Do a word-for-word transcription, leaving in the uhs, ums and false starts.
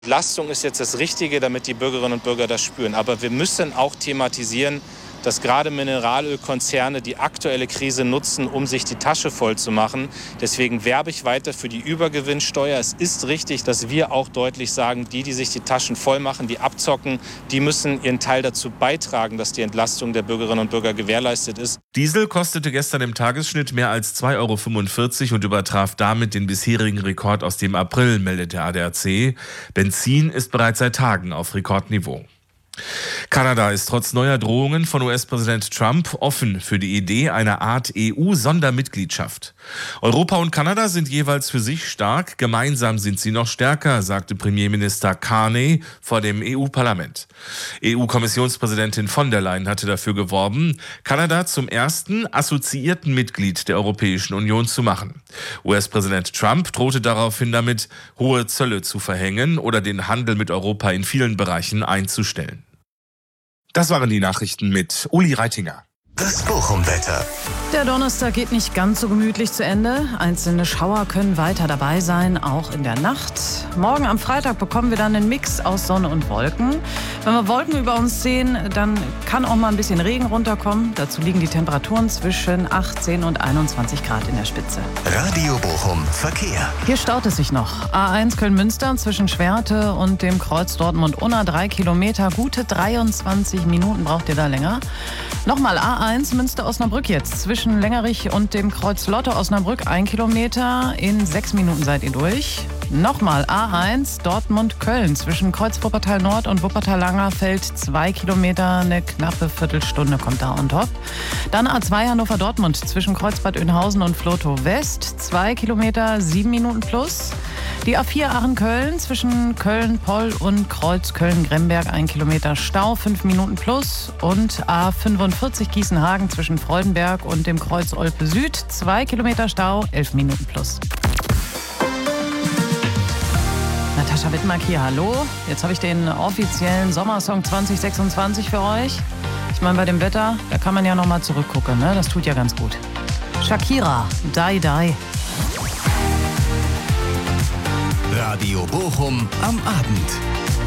Entlastung ist jetzt das Richtige, damit die Bürgerinnen und Bürger das spüren. Aber wir müssen auch thematisieren, dass gerade Mineralölkonzerne die aktuelle Krise nutzen, um sich die Tasche voll zu machen. Deswegen werbe ich weiter für die Übergewinnsteuer. Es ist richtig, dass wir auch deutlich sagen, die, die sich die Taschen voll machen, die abzocken, die müssen ihren Teil dazu beitragen, dass die Entlastung der Bürgerinnen und Bürger gewährleistet ist. Diesel kostete gestern im Tagesschnitt mehr als zwei Euro fünfundvierzig und übertraf damit den bisherigen Rekord aus dem April, meldet der A D A C. Benzin ist bereits seit Tagen auf Rekordniveau. Kanada ist trotz neuer Drohungen von U S-Präsident Trump offen für die Idee einer Art E U-Sondermitgliedschaft. Europa und Kanada sind jeweils für sich stark, gemeinsam sind sie noch stärker, sagte Premierminister Carney vor dem E U-Parlament. E U-Kommissionspräsidentin von der Leyen hatte dafür geworben, Kanada zum ersten assoziierten Mitglied der Europäischen Union zu machen. U S-Präsident Trump drohte daraufhin damit, hohe Zölle zu verhängen oder den Handel mit Europa in vielen Bereichen einzustellen. Das waren die Nachrichten mit Uli Reitinger. Das Bochum-Wetter. Der Donnerstag geht nicht ganz so gemütlich zu Ende. Einzelne Schauer können weiter dabei sein, auch in der Nacht. Morgen am Freitag bekommen wir dann einen Mix aus Sonne und Wolken. Wenn wir Wolken über uns sehen, dann kann auch mal ein bisschen Regen runterkommen. Dazu liegen die Temperaturen zwischen achtzehn und einundzwanzig Grad in der Spitze. Radio Bochum Verkehr. Hier staut es sich noch. A eins Köln-Münster zwischen Schwerte und dem Kreuz Dortmund-Unna. Drei Kilometer, gute dreiundzwanzig Minuten braucht ihr da länger. Nochmal A eins Münster-Osnabrück jetzt zwischen Längerich und dem Kreuz Lotte-Osnabrück. Ein Kilometer, in sechs Minuten seid ihr durch. Nochmal A eins Dortmund-Köln zwischen Kreuz Wuppertal-Nord und Wuppertal-Langerfeld. Zwei Kilometer, eine knappe Viertelstunde kommt da on top. Dann A zwei Hannover-Dortmund zwischen Kreuzbad Oeynhausen und Vlotho-West. Zwei Kilometer, sieben Minuten plus. Die A vier Aachen-Köln zwischen Köln-Poll und Kreuz Köln-Gremberg. Ein Kilometer Stau, fünf Minuten plus. Und A fünfundvierzig Gießen-Hagen zwischen Freudenberg und dem Kreuz Olpe Süd. Zwei Kilometer Stau, elf Minuten plus. Natascha Wittmark hier, hallo. Jetzt habe ich den offiziellen Sommersong zwanzig sechsundzwanzig für euch. Ich meine, bei dem Wetter, da kann man ja noch mal zurückgucken, ne? Das tut ja ganz gut. Shakira, Die Die. Radio Bochum am Abend.